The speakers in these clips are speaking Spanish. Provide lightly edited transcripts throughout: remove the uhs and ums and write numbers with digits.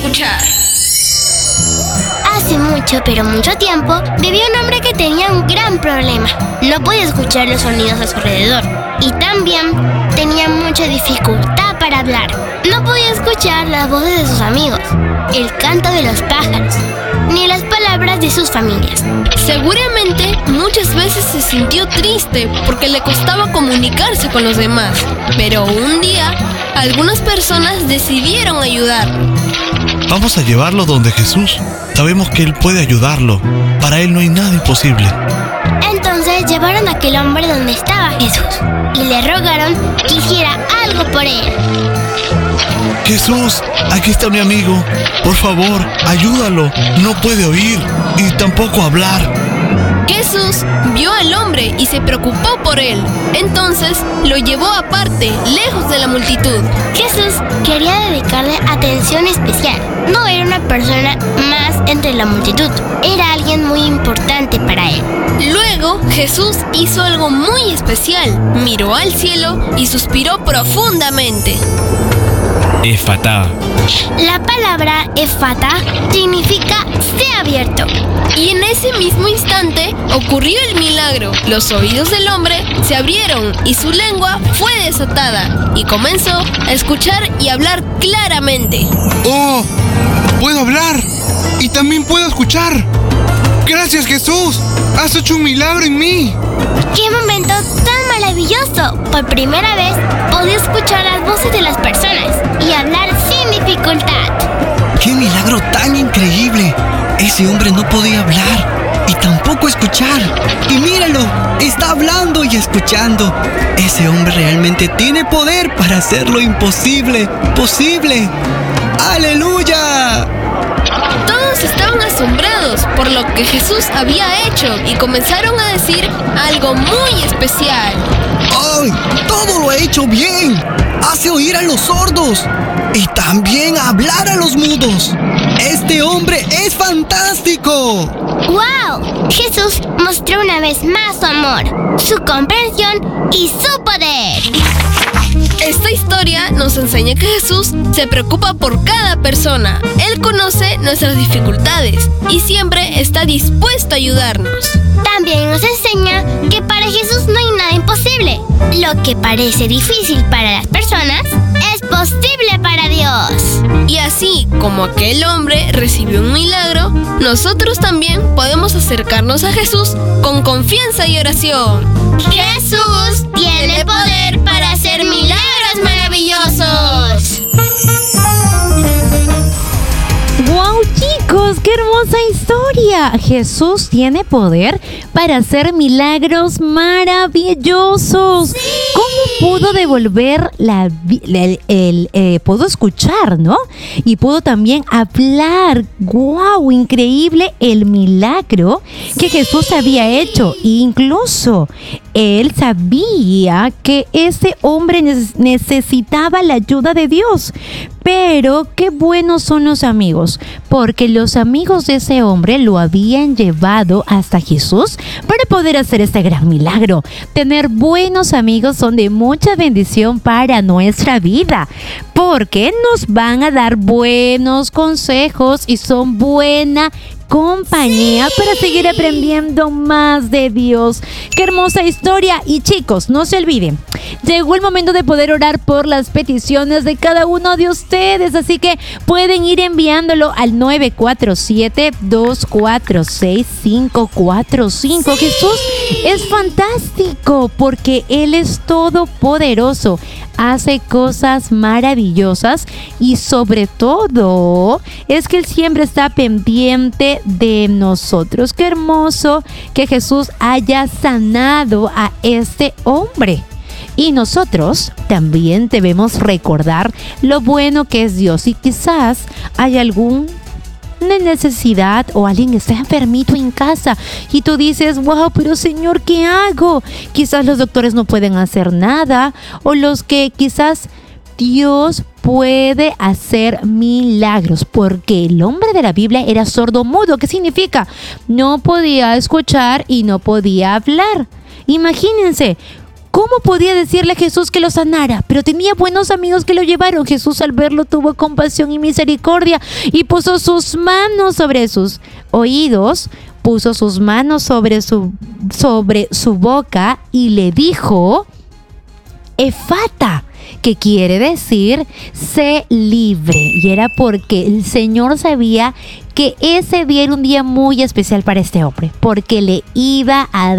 escuchar. Hace mucho, pero mucho tiempo, vivía un hombre que tenía un gran problema. No podía escuchar los sonidos a su alrededor. Y también tenía mucha dificultad para hablar. No podía escuchar las voces de sus amigos, el canto de los pájaros, ni las palabras de sus familias. Seguramente muchas veces se sintió triste porque le costaba comunicarse con los demás. Pero un día, algunas personas decidieron ayudarlo. Vamos a llevarlo donde Jesús. Sabemos que Él puede ayudarlo. Para Él no hay nada imposible. Entonces llevaron a aquel hombre donde estaba Jesús y le rogaron que hiciera algo por él. Jesús, aquí está mi amigo. Por favor, ayúdalo. No puede oír y tampoco hablar. Jesús vio al hombre y se preocupó por él. Entonces lo llevó aparte, lejos de la multitud. Jesús quería dedicarle atención especial. No era una persona más entre la multitud. Era alguien muy importante para él. Luego Jesús hizo algo muy especial. Miró al cielo y suspiró profundamente. Efatá. La palabra Efata significa sea abierto. Y en ese mismo instante ocurrió el milagro. Los oídos del hombre se abrieron y su lengua fue desatada y comenzó a escuchar y hablar claramente. ¡Oh! ¡Puedo hablar! ¡Y también puedo escuchar! ¡Gracias, Jesús! ¡Has hecho un milagro en mí! ¡Qué momento tan maravilloso! Por primera vez podía escuchar las voces de las personas y hablar sin dificultad. ¡Qué milagro tan increíble! Ese hombre no podía hablar y tampoco escuchar. Y míralo, está hablando y escuchando. Ese hombre realmente tiene poder para hacer lo imposible posible. ¡Aleluya! Todos estaban asombrados por lo que Jesús había hecho y comenzaron a decir algo muy especial. ¡Ay! ¡Todo lo ha hecho bien! Hace oír a los sordos y también hablar a los mudos. ¡Este hombre es fantástico! ¡Wow! Jesús mostró una vez más su amor, su comprensión y su poder. Esta historia nos enseña que Jesús se preocupa por cada persona. Él conoce nuestras dificultades y siempre está dispuesto a ayudarnos. También nos enseña que para Jesús no hay nada imposible. Lo que parece difícil para las personas es posible para Dios. Y así como aquel hombre recibió un milagro, nosotros también podemos acercarnos a Jesús con confianza y oración. Jesús tiene poder para hacer milagros maravillosos. ¡Wow, chicos! ¡Qué hermosa historia! Jesús tiene poder para hacer milagros maravillosos. ¡Sí! ¿Cómo pudo devolver pudo escuchar, ¿no? Y pudo también hablar. ¡Wow! Increíble el milagro que Jesús había hecho. Incluso él sabía que ese hombre necesitaba la ayuda de Dios. Pero qué buenos son los amigos, porque los amigos de ese hombre lo habían llevado hasta Jesús para poder hacer este gran milagro. Tener buenos amigos son de mucha bendición para nuestra vida, porque nos van a dar buenos consejos y son buena compañía para seguir aprendiendo más de Dios. ¡Qué hermosa historia! Y chicos, no se olviden, llegó el momento de poder orar por las peticiones de cada uno de ustedes, así que pueden ir enviándolo al 947-246-545. Jesús es fantástico porque Él es todopoderoso, hace cosas maravillosas y sobre todo es que Él siempre está pendiente de nosotros. Qué hermoso que Jesús haya sanado a este hombre. Y nosotros también debemos recordar lo bueno que es Dios. Y quizás hay alguna necesidad o alguien está enfermito en casa y tú dices, wow, pero Señor, ¿qué hago? Quizás los doctores no pueden hacer nada, o los que quizás Dios puede hacer milagros, porque el hombre de la Biblia era sordo-mudo. ¿Qué significa? No podía escuchar y no podía hablar. Imagínense ¿Cómo podía decirle a Jesús que lo sanara? Pero tenía buenos amigos que lo llevaron. Jesús, al verlo, tuvo compasión y misericordia y puso sus manos sobre sus oídos, puso sus manos sobre su boca y le dijo: Efata, que quiere decir sé libre. Y era porque el Señor sabía que ese día era un día muy especial para este hombre, porque le iba a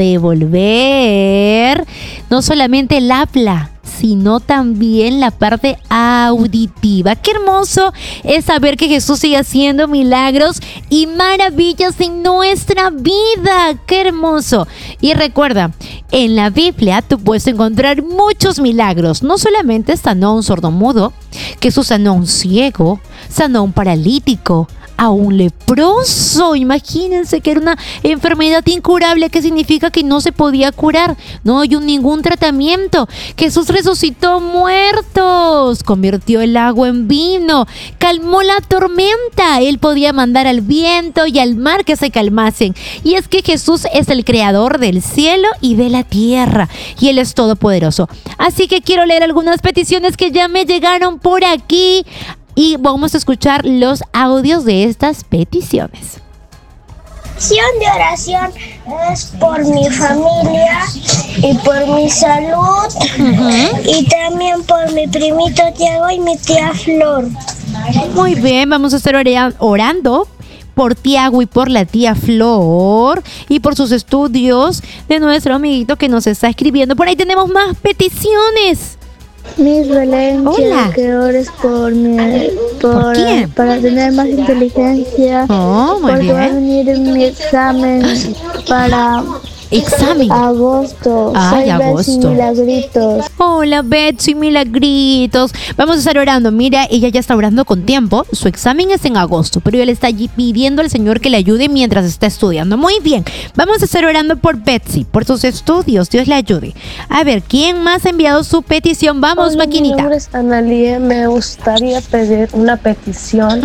devolver no solamente el habla, sino también la parte auditiva. Qué hermoso es saber que Jesús sigue haciendo milagros y maravillas en nuestra vida. Qué hermoso. Y recuerda, en la Biblia tú puedes encontrar muchos milagros. No solamente sanó a un sordomudo, Jesús sanó a un ciego, sanó a un paralítico, a un leproso. Imagínense que era una enfermedad incurable, que significa que no se podía curar, no hay ningún tratamiento. Jesús resucitó muertos, convirtió el agua en vino, calmó la tormenta. Él podía mandar al viento y al mar que se calmasen. Y es que Jesús es el creador del cielo y de la tierra, y Él es todopoderoso. Así que quiero leer algunas peticiones que ya me llegaron por aquí y vamos a escuchar los audios de estas peticiones. Petición de oración es por mi familia y por mi salud, y también por mi primito Tiago y mi tía Flor. Muy bien, vamos a estar orando por Tiago y por la tía Flor y por sus estudios de nuestro amiguito que nos está escribiendo. Por ahí tenemos más peticiones. Miss Valencia, Hola. que ores por ¿Por quién? para tener más inteligencia. Oh, muy porque va a bien. venir mi examen para Examen. agosto. Ay, Soy Betsy agosto. Milagritos. Hola, Betsy, milagritos. Vamos a estar orando. Mira, ella ya está orando con tiempo. Su examen es en agosto, pero ella le está allí pidiendo al Señor que le ayude mientras está estudiando. Muy bien. Vamos a estar orando por Betsy, por sus estudios. Dios le ayude. A ver, ¿quién más ha enviado su petición? Vamos, Hola, mi maquinita. nombre es Analie. Me gustaría pedir una petición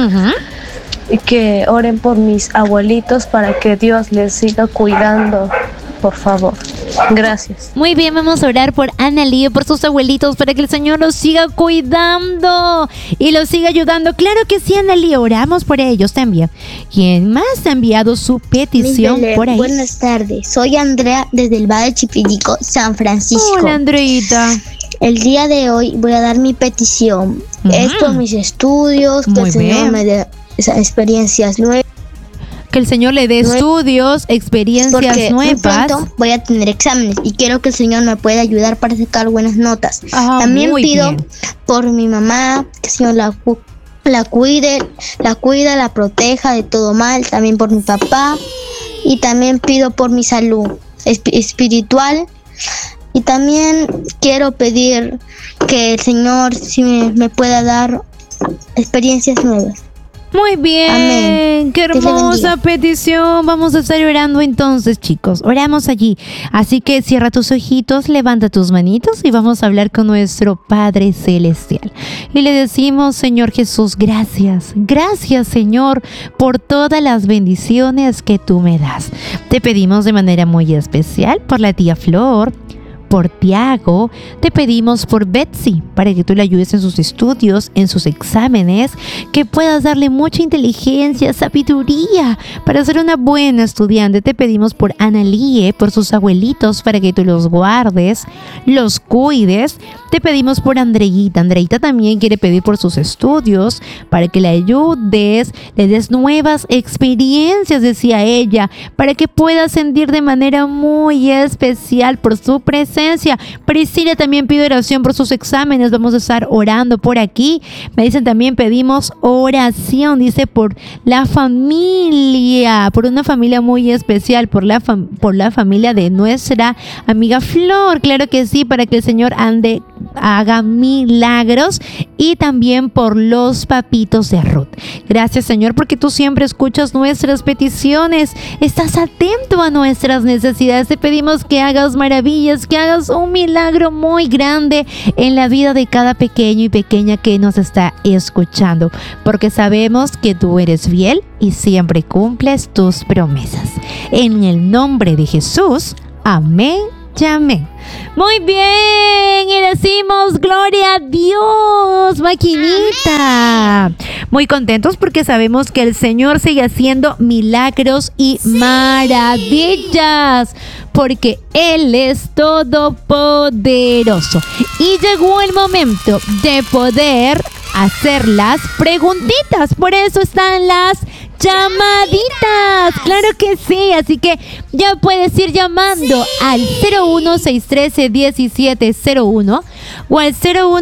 y que oren por mis abuelitos para que Dios les siga cuidando, por favor. Gracias. Muy bien, vamos a orar por Analí, por sus abuelitos, para que el Señor los siga cuidando y los siga ayudando. Claro que sí, Analí, oramos por ellos también. ¿Quién más ha enviado su petición por ahí? Buenas tardes, soy Andrea desde el Valle Chipillico, San Francisco. Hola, Andreita. El día de hoy voy a dar mi petición. Es por mis estudios, que Muy el Señor bien. me dé esas experiencias nuevas. Que el Señor le dé estudios, experiencias Porque muy nuevas. pronto voy a tener exámenes y quiero que el Señor me pueda ayudar para sacar buenas notas. Ah, También muy pido bien. por mi mamá, que el Señor la cuide, la proteja de todo mal. También por mi papá, y también pido por mi salud espiritual. Y también quiero pedir que el Señor sí me pueda dar experiencias nuevas. Muy bien, Amén. qué Dios le hermosa bendiga. petición. Vamos a estar orando entonces, chicos. Oramos allí. Así que cierra tus ojitos, levanta tus manitos y vamos a hablar con nuestro Padre Celestial. Y le decimos: Señor Jesús, gracias. Gracias, Señor, por todas las bendiciones que tú me das. Te pedimos de manera muy especial por la tía Flor, por Tiago, te pedimos por Betsy, para que tú le ayudes en sus estudios, en sus exámenes, que puedas darle mucha inteligencia, sabiduría, para ser una buena estudiante. Te pedimos por Analie, por sus abuelitos, para que tú los guardes, los cuides. Te pedimos por Andreita. Andreita también quiere pedir por sus estudios, para que le ayudes, le des nuevas experiencias, decía ella, para que pueda sentir de manera muy especial por su presencia. Priscila también pide oración por sus exámenes. Vamos a estar orando por aquí. Me dicen también pedimos oración, dice, por la familia, por una familia muy especial, por la familia de nuestra amiga Flor. Claro que sí, para que el Señor haga milagros, y también por los papitos de Ruth. Gracias, Señor, porque tú siempre escuchas nuestras peticiones, estás atento a nuestras necesidades. Te pedimos que hagas maravillas, que hagas un milagro muy grande en la vida de cada pequeño y pequeña que nos está escuchando, porque sabemos que tú eres fiel y siempre cumples tus promesas. En el nombre de Jesús, amén llamen. Muy bien, y decimos gloria a Dios, maquinita. Muy contentos porque sabemos que el Señor sigue haciendo milagros y maravillas, porque Él es todopoderoso. Y llegó el momento de poder hacer las preguntitas, por eso están las llamaditas, claro que sí, así que ya puedes ir llamando al 01-613-1701 o al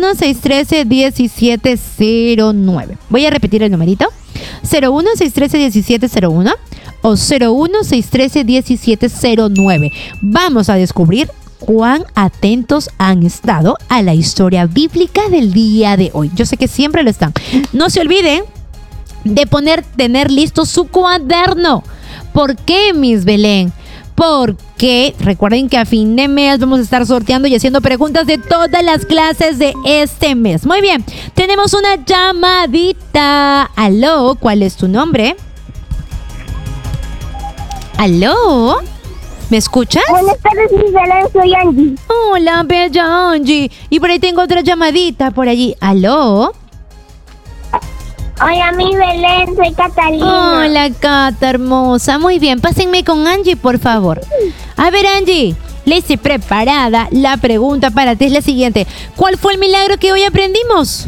01-613-1709. Voy a repetir el numerito: 01-613-1701 o 01-613-1709. Vamos a descubrir cuán atentos han estado a la historia bíblica del día de hoy. Yo sé que siempre lo están. No se olviden de tener listo su cuaderno. ¿Por qué, Miss Belén? Porque recuerden que a fin de mes vamos a estar sorteando y haciendo preguntas de todas las clases de este mes. Muy bien, tenemos una llamadita. Aló, ¿cuál es tu nombre? Aló, ¿me escuchas? Buenas tardes, Miss Belén, soy Angie. Hola, bella Angie. Y por ahí tengo otra llamadita por allí. Aló. Hola, Miss Belén, soy Catalina. Hola, Cata hermosa. Muy bien, pásenme con Angie, por favor. A ver, Angie, lista y preparada. La pregunta para ti es la siguiente: ¿cuál fue el milagro que hoy aprendimos?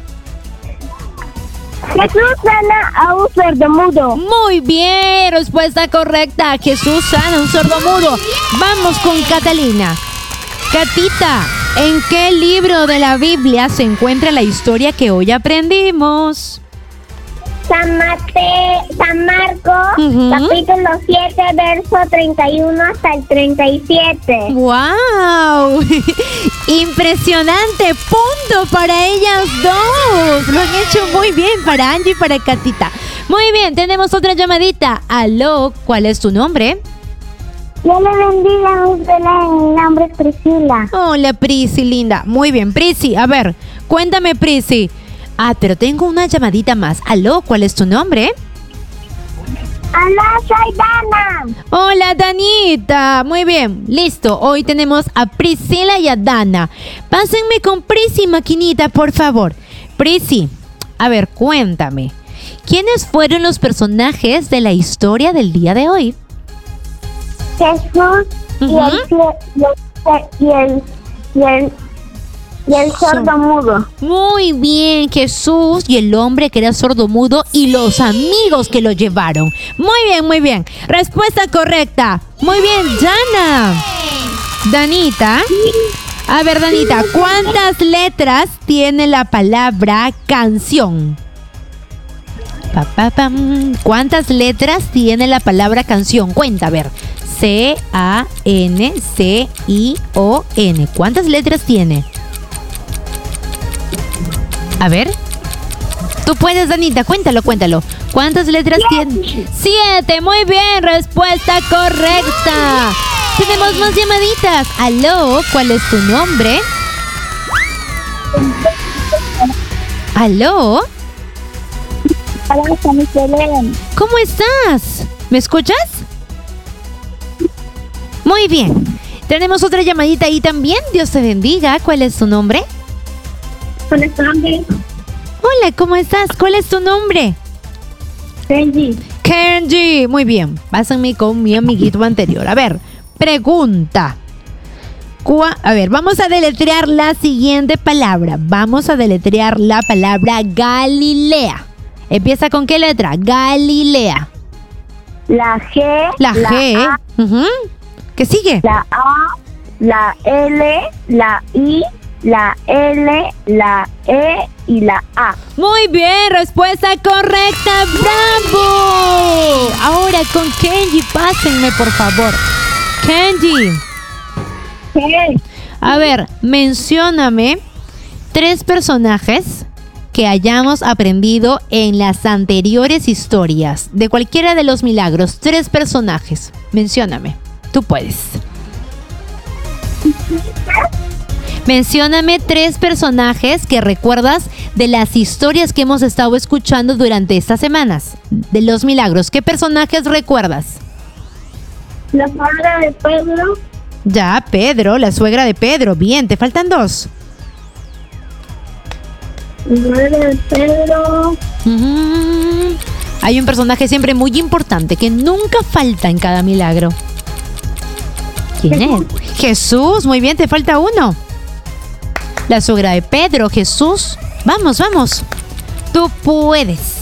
Jesús sana a un sordomudo. Muy bien, respuesta correcta. Jesús sana a un sordomudo. Vamos con Catalina. Catita, ¿en qué libro de la Biblia se encuentra la historia que hoy aprendimos? San Marcos, capítulo 7, verso 31 hasta el 37. ¡Wow! Impresionante. Punto para ellas dos. Lo han hecho muy bien, para Angie y para Catita. Muy bien, tenemos otra llamadita. Aló, ¿cuál es tu nombre? Dios le bendiga, Miss Belén. Mi nombre es Priscila. Hola, Prisi, linda. Muy bien, Prisi. A ver, cuéntame, Prisi. Pero tengo una llamadita más. Aló, ¿cuál es tu nombre? Hola, soy Dana. Hola, Danita. Muy bien, listo. Hoy tenemos a Priscila y a Dana. Pásenme con Prisi, maquinita, por favor. Prisi, a ver, cuéntame. ¿Quiénes fueron los personajes de la historia del día de hoy? Jesús y el sordomudo. Muy bien, Jesús y el hombre que era sordomudo y los amigos que lo llevaron. Muy bien, muy bien. Respuesta correcta. Muy bien, Dana. Danita. A ver, Danita, ¿cuántas letras tiene la palabra canción? ¿Cuántas letras tiene la palabra canción? Cuenta, a ver. C-A-N-C-I-O-N. ¿Cuántas letras tiene? A ver. Tú puedes, Danita, cuéntalo. ¿Cuántas letras tiene? 7, muy bien, respuesta correcta. Tenemos más llamaditas. Aló, ¿cuál es tu nombre? Aló. Hola, Miss Belén. ¿Cómo estás? ¿Me escuchas? Muy bien. Tenemos otra llamadita ahí también. Dios te bendiga. ¿Cuál es tu nombre? ¿Cuál es tu nombre? Hola, ¿cómo estás? ¿Cuál es tu nombre? Kenji. Kenji. Muy bien. Pásenme con mi amiguito anterior. A ver, pregunta. A ver, vamos a deletrear la siguiente palabra. Vamos a deletrear la palabra Galilea. ¿Empieza con qué letra? Galilea. La G. La G. A, ¿Qué sigue? La A, la L, la I, la L, la E y la A. Muy bien, respuesta correcta. ¡Bravo! Ahora con Kenji, pásenme por favor. Kenji. ¿Qué? A ver, mencióname 3 personajes que hayamos aprendido en las anteriores historias de cualquiera de los milagros. 3 personajes. Mencióname. Tú puedes. Mencióname 3 personajes que recuerdas de las historias que hemos estado escuchando durante estas semanas. De los milagros. ¿Qué personajes recuerdas? La palabra de Pedro. Ya, Pedro, la suegra de Pedro. Bien, te faltan 2. Pedro. Hay un personaje siempre muy importante que nunca falta en cada milagro. ¿Quién es? Jesús, muy bien, te falta 1. La suegra de Pedro, Jesús. Vamos, vamos. Tú puedes.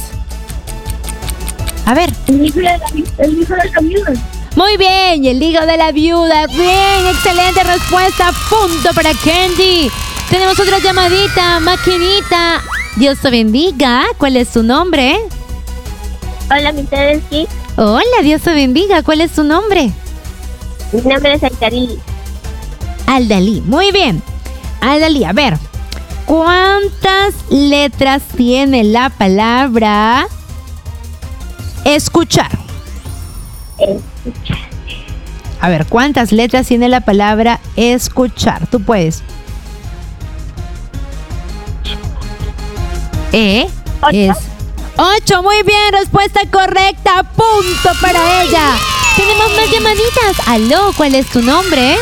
A ver. El hijo de la viuda. Muy bien, y el hijo de la viuda. Bien, excelente respuesta. Punto para Kenji. Tenemos otra llamadita, maquinita. Dios te bendiga. ¿Cuál es tu nombre? Hola, mi Tedeschi. Hola, Dios te bendiga. ¿Cuál es tu nombre? Mi nombre es Aldalí. Aldalí. Muy bien. Aldalí, a ver. ¿Cuántas letras tiene la palabra escuchar? Escuchar. A ver, ¿cuántas letras tiene la palabra escuchar? Tú puedes. Es 8. Muy bien, respuesta correcta. Punto para ella. Tenemos más llamaditas. Aló, ¿cuál es tu nombre?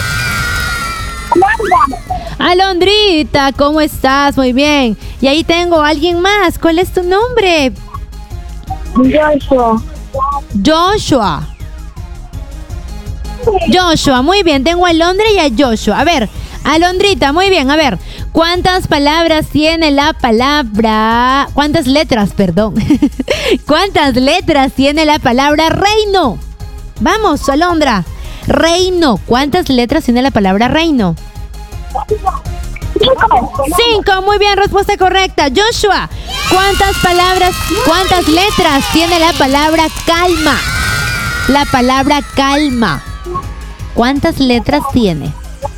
Alondrita, ¿cómo estás? Muy bien. Y ahí tengo a alguien más. ¿Cuál es tu nombre? Joshua. Joshua, muy bien. Tengo a Alondra y a Joshua. A ver, Alondrita, muy bien. A ver, ¿cuántas palabras tiene la palabra? ¿Cuántas letras, perdón? ¿Cuántas letras tiene la palabra reino? Vamos, Alondra. Reino. ¿Cuántas letras tiene la palabra reino? 5, muy bien, respuesta correcta. Joshua, ¿cuántas letras tiene la palabra calma? La palabra calma. ¿Cuántas letras tiene?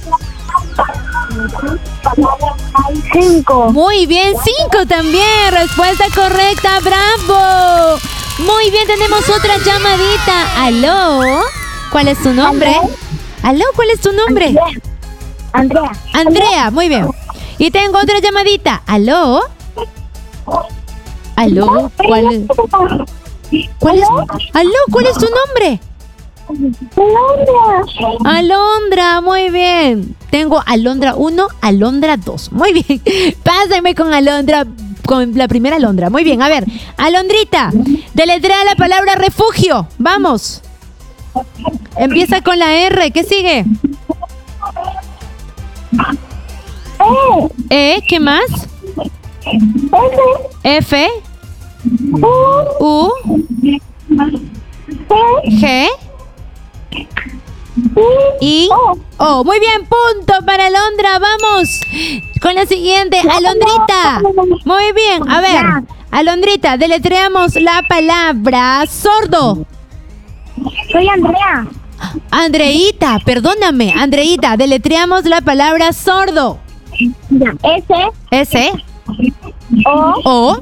5. Muy bien, 5 también, respuesta correcta, bravo. Muy bien, tenemos otra llamadita. Aló, ¿cuál es tu nombre? Aló, ¿cuál es tu nombre? Andrea, muy bien. Y tengo otra llamadita. ¿Aló? ¿Aló? ¿Cuál es? ¿Aló? ¿Cuál es tu nombre? Alondra, muy bien. Tengo Alondra 1, Alondra 2. Muy bien. Pásenme con Alondra, con la primera Alondra. Muy bien, a ver. Alondrita, deletrea la palabra refugio. Vamos. Empieza con la R. ¿Qué sigue? ¿Qué más? F. U. G. I. O. Muy bien, punto para Alondra. Vamos con la siguiente, Alondrita. Muy bien, a ver, Alondrita, deletreamos la palabra sordo. Soy Andrea. Andreita, perdóname, Andreita, deletreamos la palabra sordo. S. O.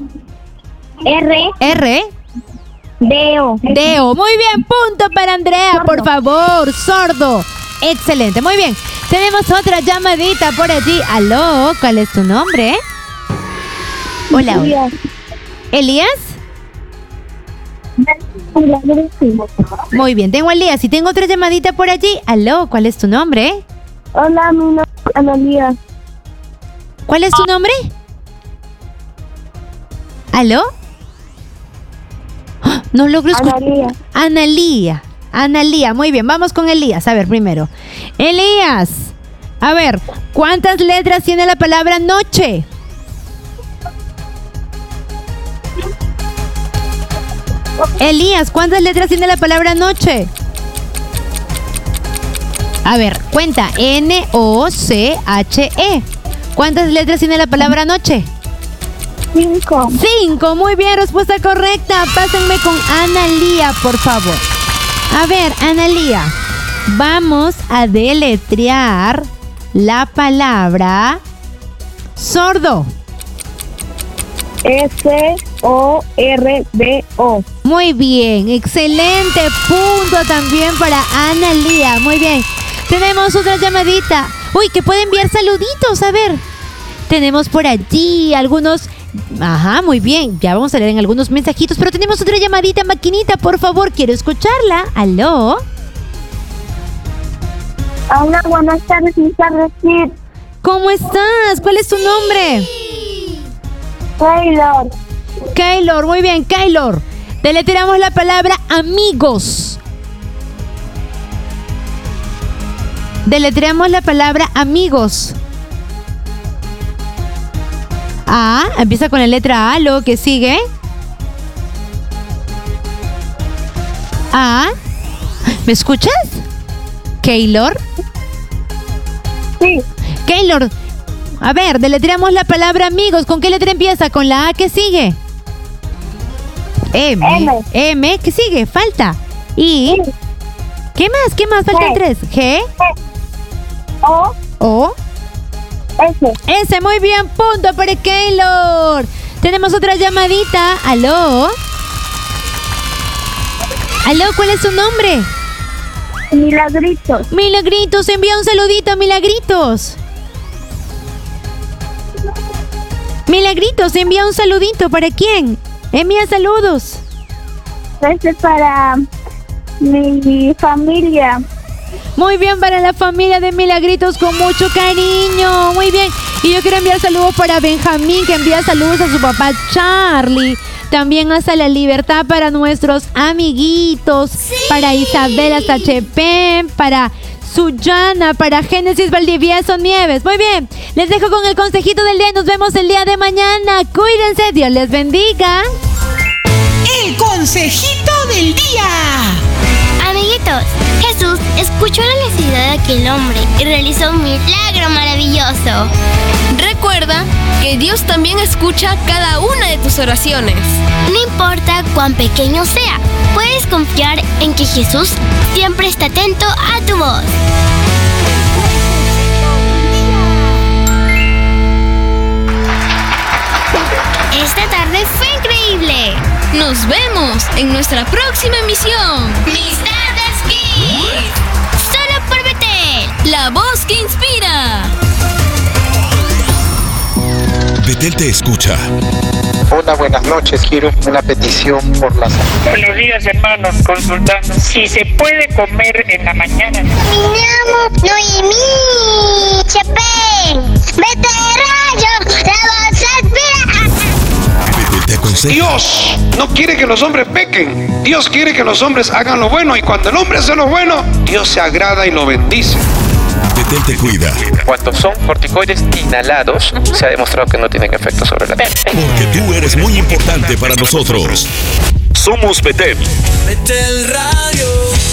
R. Deo. Muy bien, punto para Andrea, sordo. Por favor, sordo. Excelente, muy bien. Tenemos otra llamadita por allí. Aló, ¿cuál es tu nombre? Hola. ¿Elías? Muy bien, tengo a Elías y tengo otra llamadita por allí. Aló, ¿cuál es tu nombre? Hola, mi nombre es Analía. ¿Cuál es tu nombre? ¿Aló? No logro escuchar. Analía, muy bien, vamos con Elías. A ver, primero. Elías, a ver, ¿cuántas letras tiene la palabra noche? Elías, ¿cuántas letras tiene la palabra noche? A ver, cuenta. N-O-C-H-E. ¿Cuántas letras tiene la palabra noche? 5. 5, muy bien, respuesta correcta. Pásenme con Analía, por favor. A ver, Analía, vamos a deletrear la palabra sordo. S-O-R-D-O. Muy bien, excelente punto también para Analía. Muy bien, tenemos otra llamadita. Uy, que puede enviar saluditos, a ver. Tenemos por allí algunos. Ajá, muy bien, ya vamos a leer en algunos mensajitos, pero tenemos otra llamadita, maquinita, por favor, quiero escucharla. ¿Aló? Hola, buenas tardes, Miss Arresit. ¿Cómo estás? ¿Cuál es tu nombre? Keylor. Keylor, muy bien, Keylor. Deletreamos la palabra amigos. Deletreamos la palabra amigos. A, empieza con la letra A, luego que sigue. A. ¿Me escuchas? Keylor. Sí. Keylor, a ver, deletreamos la palabra amigos. ¿Con qué letra empieza? ¿Con la A que sigue? M. M, ¿qué sigue? Falta. I. Sí. ¿Qué más? ¿Qué más? Faltan tres. G. O. O. S. S, muy bien, punto para Keylor. Tenemos otra llamadita. ¿Aló? ¿Aló? ¿Cuál es su nombre? Milagritos. Milagritos, envía un saludito, Milagritos. Milagritos, envía un saludito. ¿Para quién? Envía saludos. Este es para mi familia. Muy bien, para la familia de Milagritos, con mucho cariño. Muy bien. Y yo quiero enviar saludos para Benjamín, que envía saludos a su papá Charlie. También hasta La Libertad para nuestros amiguitos. Sí. Para Isabela Sachepén, para Suyana, para Génesis Valdivieso Nieves. Muy bien. Les dejo con el consejito del día. Nos vemos el día de mañana. Cuídense. Dios les bendiga. El consejito del día. Amiguitos, Jesús escuchó la necesidad de aquel hombre y realizó un milagro maravilloso. Recuerda que Dios también escucha cada una de tus oraciones. No importa cuán pequeño sea, puedes confiar en que Jesús siempre está atento a tu voz. Esta tarde fue increíble. Nos vemos en nuestra próxima emisión. Mis Tardes Kids. Solo por Betel. La voz que inspira. Betel te escucha. Hola, buenas noches. Quiero una petición por la salud. Buenos días, hermanos. Consultando si se puede comer en la mañana. Mi amo, Noemí, Chepén, Betel Rayo, la voz inspira. Dios no quiere que los hombres pequen. Dios quiere que los hombres hagan lo bueno. Y cuando el hombre hace lo bueno, Dios se agrada y lo bendice. Betel te cuida. Cuando son corticoides inhalados, se ha demostrado que no tienen efecto sobre la piel. Porque tú eres muy importante para nosotros. Somos Betel. Betel Radio,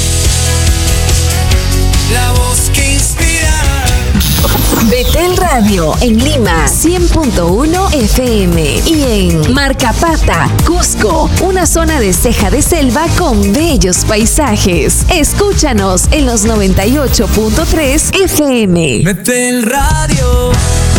la voz que inspira. Betel Radio en Lima 100.1 FM y en Marcapata, Cusco, una zona de ceja de selva con bellos paisajes. Escúchanos en los 98.3 FM. Betel Radio.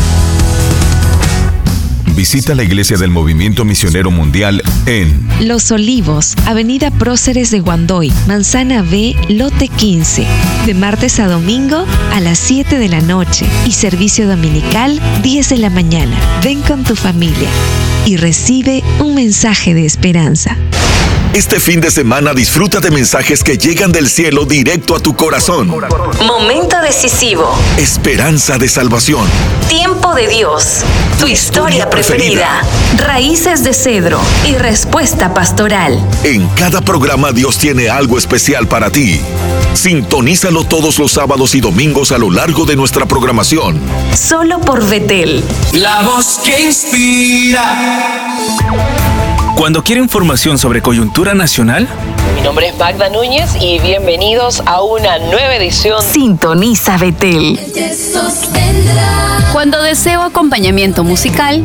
Visita la iglesia del Movimiento Misionero Mundial en Los Olivos, Avenida Próceres de Guandoy, Manzana B, Lote 15, de martes a domingo a las 7 de la noche y servicio dominical 10 de la mañana. Ven con tu familia y recibe un mensaje de esperanza. Este fin de semana disfruta de mensajes que llegan del cielo directo a tu corazón. Momento decisivo. Esperanza de salvación. Tiempo de Dios. Tu historia preferida. Raíces de cedro y respuesta pastoral. En cada programa Dios tiene algo especial para ti. Sintonízalo todos los sábados y domingos a lo largo de nuestra programación. Solo por Betel. La voz que inspira. Cuando quiere información sobre coyuntura nacional, mi nombre es Magda Núñez y bienvenidos a una nueva edición. Sintoniza Betel. Cuando deseo acompañamiento musical,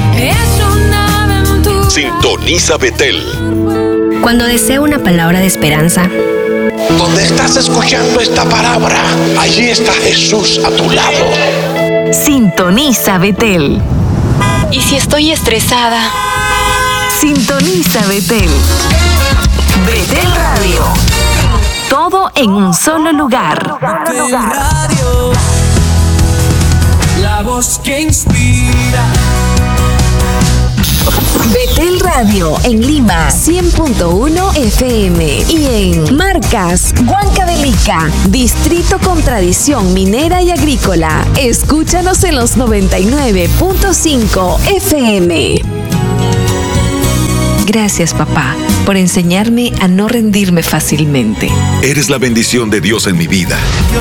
sintoniza Betel. Cuando deseo una palabra de esperanza, donde estás escuchando esta palabra, allí está Jesús a tu lado. Sintoniza Betel. Y si estoy estresada, sintoniza Betel. Betel Radio. Todo en un solo lugar. Betel Radio. La voz que inspira. Betel Radio en Lima 100.1 FM y en Marcas, Huancavelica, distrito con tradición minera y agrícola. Escúchanos en los 99.5 FM. Gracias, papá, por enseñarme a no rendirme fácilmente. Eres la bendición de Dios en mi vida.